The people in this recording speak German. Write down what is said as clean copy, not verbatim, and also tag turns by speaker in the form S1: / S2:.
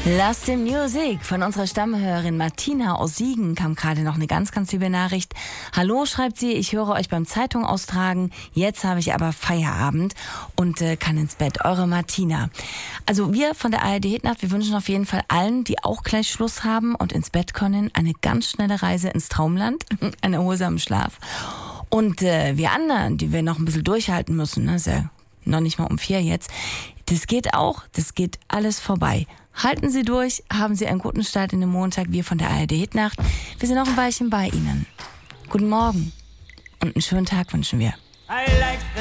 S1: Last the Music von unserer Stammhörerin Martina aus Siegen kam gerade noch eine ganz, ganz liebe Nachricht. Hallo, schreibt sie, ich höre euch beim Zeitung austragen. Jetzt habe ich aber Feierabend und kann ins Bett. Eure Martina. Also wir von der ARD Hitnacht, wir wünschen auf jeden Fall allen, die auch gleich Schluss haben und ins Bett können, eine ganz schnelle Reise ins Traumland, einen erholsamen Schlaf. Und wir anderen, die wir noch ein bisschen durchhalten müssen, ne, ist ja noch nicht mal um 4 jetzt, das geht auch, das geht alles vorbei. Halten Sie durch, haben Sie einen guten Start in den Montag, wir von der ARD Hitnacht. Wir sind noch ein Weilchen bei Ihnen. Guten Morgen und einen schönen Tag wünschen wir.